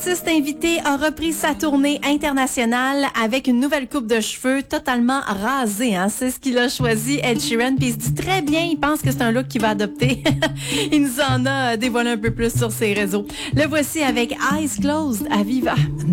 l'artiste invité a repris sa tournée internationale avec une nouvelle coupe de cheveux totalement rasée. Hein? C'est ce qu'il a choisi, Ed Sheeran. Puis il se dit très bien, il pense que c'est un look qu'il va adopter. Il nous en a dévoilé un peu plus sur ses réseaux. Le voici avec Eyes Closed à Viva.